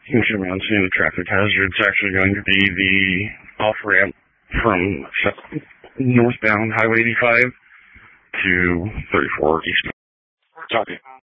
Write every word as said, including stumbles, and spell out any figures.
Since you're mentioning the traffic hazard, it's actually going to be the off-ramp from northbound Highway eighty-five to thirty-four East. Copy.